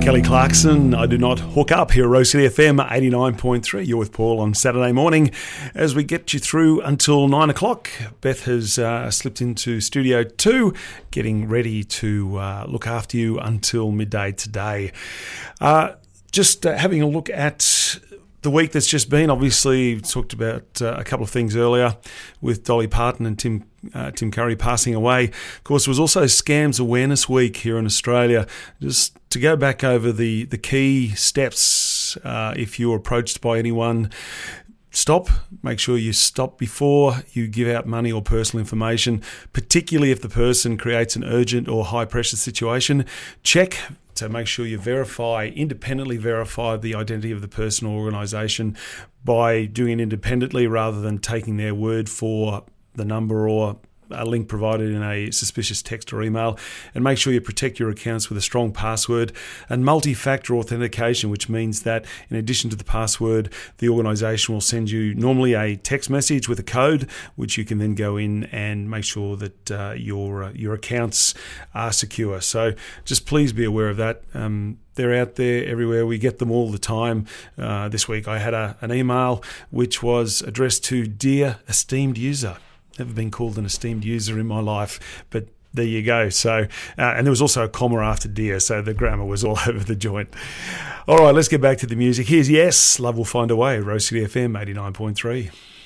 Kelly Clarkson, I do not hook up here at Rose City FM 89.3. You're with Paul on Saturday morning as we get you through until 9 o'clock. Beth has slipped into Studio 2, getting ready to look after you until midday today. Just having a look at the week that's just been. Obviously, talked about a couple of things earlier with Dolly Parton and Tim Curry passing away. Of course, it was also Scams Awareness Week here in Australia. Just to go back over the key steps if you're approached by anyone. Stop. Make sure you stop before you give out money or personal information, particularly if the person creates an urgent or high-pressure situation. Check. So make sure you independently verify the identity of the person or organisation by doing it independently rather than taking their word for the number or a link provided in a suspicious text or email. And make sure you protect your accounts with a strong password and multi-factor authentication, which means that in addition to the password, the organisation will send you normally a text message with a code, which you can then go in and make sure that your accounts are secure. So just please be aware of that. They're out there everywhere. We get them all the time. This week I had an email which was addressed to Dear Esteemed User. Never been called an esteemed user in my life, but there you go. So, and there was also a comma after dear, so the grammar was all over the joint. All right, let's get back to the music. Here's Yes, Love Will Find a Way, Rose City FM 89.3.